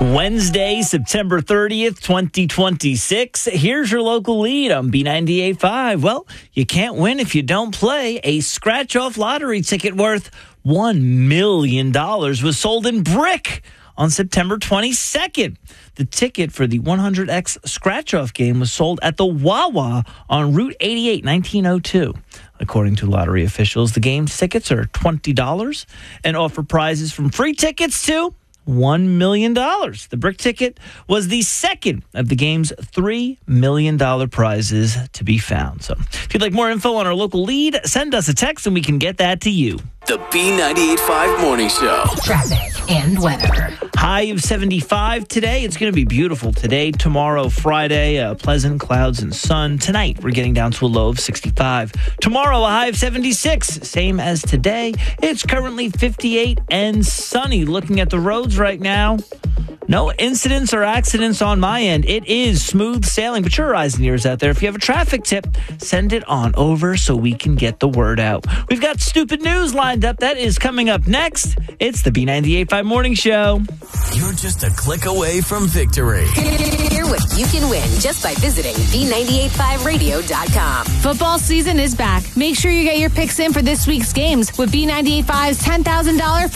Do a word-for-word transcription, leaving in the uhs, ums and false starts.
Wednesday, September thirtieth, twenty twenty-six. Here's your local lead on B ninety-eight point five. Well, you can't win if you don't play. A scratch-off lottery ticket worth one million dollars was sold in Brick on September twenty-second. The ticket for the one hundred X scratch-off game was sold at the Wawa on Route eighty-eight, nineteen oh two. According to lottery officials, the game's tickets are twenty dollars and offer prizes from free tickets to one million dollars. The Brick ticket was the second of the game's three million dollars prizes to be found. So if you'd like more info on our local lead, send us a text and we can get that to you. The B ninety-eight point five Morning Show. Traffic and weather. High of seventy-five today. It's going to be beautiful today, tomorrow, Friday, uh, pleasant clouds and sun. Tonight, we're getting down to a low of sixty-five. Tomorrow, a high of seventy-six, same as today. It's currently fifty-eight and sunny. Looking at the roads right now, no incidents or accidents on my end. It is smooth sailing, but your eyes and ears out there. If you have a traffic tip, send it on over so we can get the word out. We've got stupid news lined up. That is coming up next. It's the B ninety-eight point five Morning Show. You're just a click away from victory. Hear what you can win just by visiting B ninety-eight point five radio dot com. Football season is back. Make sure you get your picks in for this week's games with B ninety-eight point five's ten thousand dollars